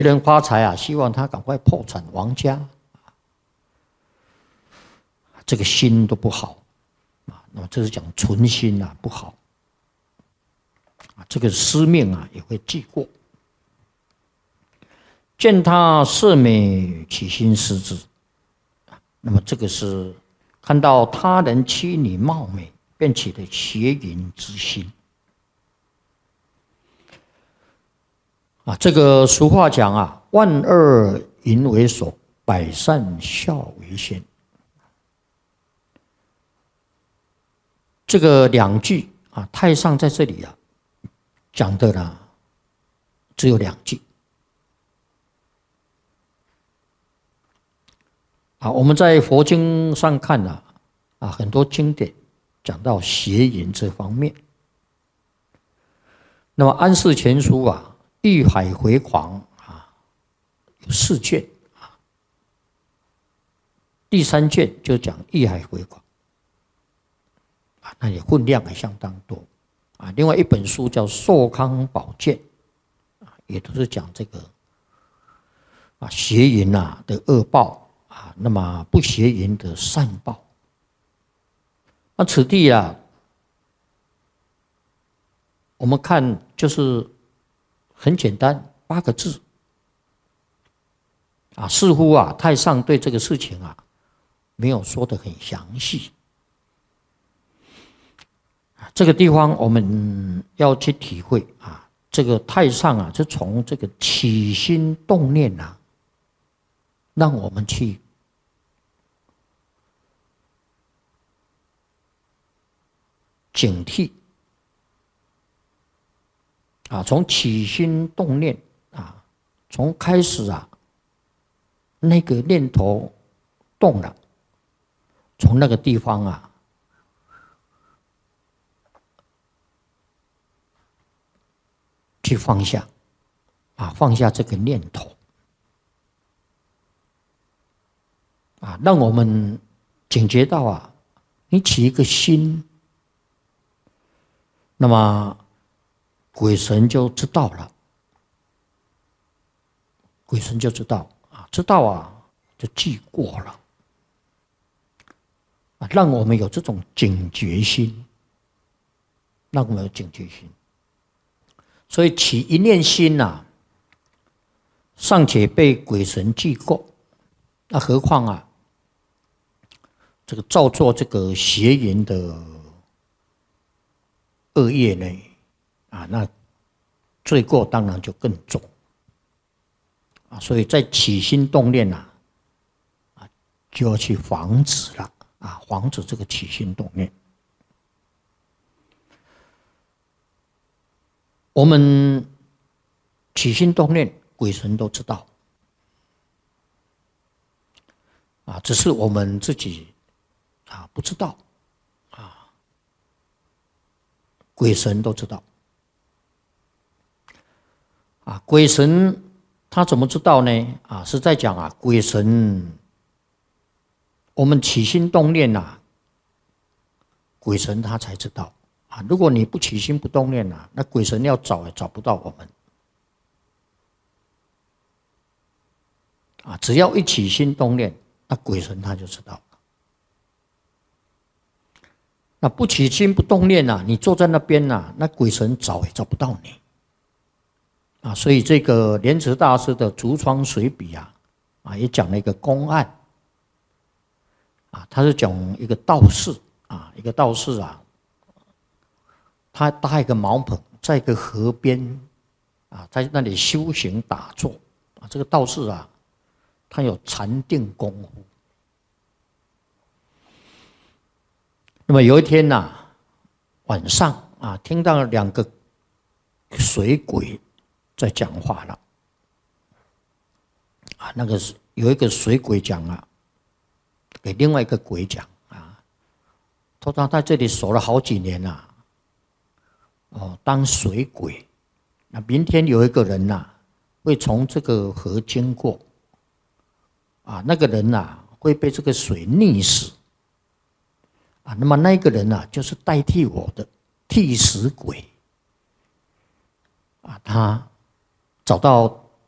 人发财啊，希望他赶快破产亡家，这个心都不好啊。那么这是讲存心啊不好啊，这个司命啊也会记过。见他色美，起心思之。那么这个是看到他人妻女貌美，便起了邪淫之心啊。这个俗话讲啊，万恶淫为首，百善孝为先。这个两句啊，太上在这里啊讲的呢，只有2句啊。我们在佛经上看啊，很多经典讲到邪淫这方面。那么《安世全书》啊，《欲海回狂》啊，有4卷啊。第3卷就讲欲海回狂啊，那也分量也相当多啊。另外一本书叫《寿康宝鉴》啊，也都是讲这个啊邪淫啊的恶报啊，那么不邪淫的善报。那此地啊，我们看就是很简单8个字啊，似乎啊太上对这个事情啊没有说得很详细。这个地方我们要去体会啊，这个太上啊，就从这个起心动念啊，让我们去警惕啊，从起心动念啊，从开始啊，那个念头动了，从那个地方啊，去放下啊，放下这个念头啊，让我们警觉到啊，你起一个心，那么鬼神就知道了，鬼神就知道啊，知道啊就记过了啊，让我们有这种警觉心，让我们有警觉心。所以起一念心啊，尚且被鬼神记过，那何况啊，这个造作这个邪淫的恶业呢？啊，那罪过当然就更重啊。所以在起心动念啊，就要去防止了啊，防止这个起心动念。我们起心动念，鬼神都知道啊，只是我们自己啊不知道啊，鬼神都知道啊。鬼神他怎么知道呢？啊，是在讲啊，鬼神我们起心动念啊，鬼神他才知道啊。如果你不起心不动念啊，那鬼神要找也找不到我们啊。只要一起心动念，那鬼神他就知道了。那不起心不动念啊，你坐在那边啊，那鬼神找也找不到你啊。所以这个莲池大师的《竹窗随笔》啊，也讲了一个公案啊，他是讲一个道士啊，他搭一个茅棚，在一个河边啊，在那里修行打坐啊。这个道士啊，他有禅定功夫。那么有一天晚上啊，听到2个水鬼在讲话了啊。那个有一个水鬼讲啊，给另外一个鬼讲啊，他说他在这里守了好几年了。当水鬼，那明天有一个人会从这个河经过啊，那个人会被这个水溺死啊。那么那个人就是代替我的替死鬼啊。他找到